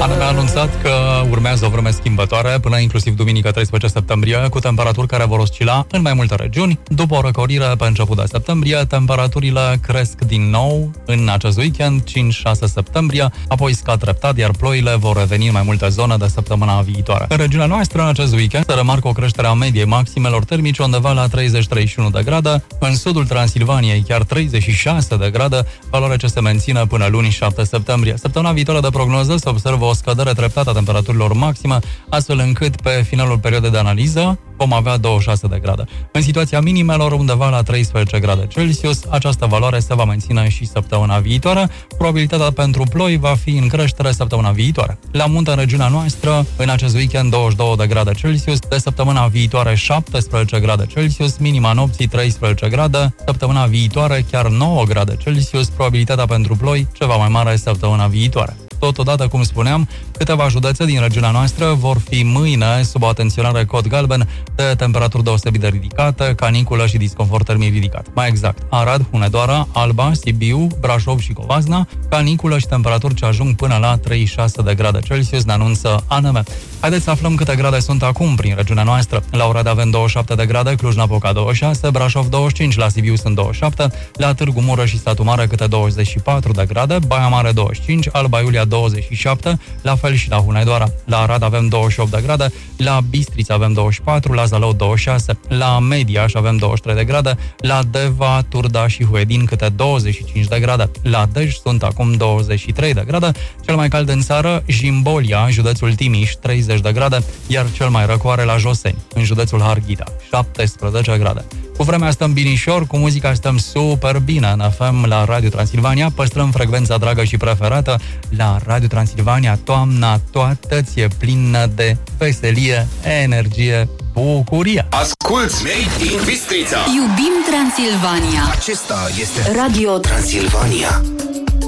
ANM a anunțat că urmează o vreme schimbătoare până inclusiv duminică 13 septembrie, cu temperaturi care vor oscila în mai multe regiuni. După o răcorire pe început de septembrie, temperaturile cresc din nou în acest weekend, 5-6 septembrie, apoi scad treptat, iar ploile vor reveni în mai multe zone de săptămâna viitoare. În regiunea noastră, în acest weekend, se remarcă o creștere a mediei maximelor termice undeva la 30-31 de grade, în sudul Transilvaniei chiar 36 de grade, valoare ce se menține până luni 7 septembrie. Săptămâna viitoare de prognoză se observă o scădere treptată a temperaturilor maxime, astfel încât pe finalul perioadei de analiză vom avea 26 de grade. În situația minimelor, undeva la 13 grade Celsius, această valoare se va menține și săptămâna viitoare. Probabilitatea pentru ploi va fi în creștere săptămâna viitoare. La munte, în regiunea noastră, în acest weekend 22 de grade Celsius, de săptămâna viitoare 17 grade Celsius, minima nopții 13 grade, săptămâna viitoare chiar 9 grade Celsius, probabilitatea pentru ploi ceva mai mare săptămâna viitoare. Totodată, cum spuneam, câteva județe din regiunea noastră vor fi mâine sub o atenționare cod galben de temperaturi deosebit de ridicate, caniculă și disconfort termic ridicat. Mai exact, Arad, Hunedoara, Alba, Sibiu, Brașov și Covasna, caniculă și temperaturi ce ajung până la 36 de grade Celsius, ne anunță ANM. Haideți să aflăm câte grade sunt acum prin regiunea noastră. La Oradea avem 27 de grade, Cluj-Napoca 26, Brașov 25, la Sibiu sunt 27, la Târgu Mureș și Satu Mare câte 24 de grade, Baia Mare 25, Alba Iulia 27, la fel și la Hunedoara. La Arad avem 28 de grade, la Bistrița avem 24, la Zalău 26, la Mediaș avem 23 de grade, la Deva, Turda și Huedin câte 25 de grade. La Dej sunt acum 23 de grade, cel mai cald în țară, Jimbolia, județul Timiș, 30 de grade, iar cel mai răcoare la Joseni, în județul Harghita, 17 grade. Cu vremea stăm binișor, cu muzica stăm super bine. În FM la Radio Transilvania păstrăm frecvența dragă și preferată. La Radio Transilvania toamna toată ți-e plină de veselie, energie, bucurie. Asculți Made in Bistrița. Iubim Transilvania. Acesta este Radio Transilvania.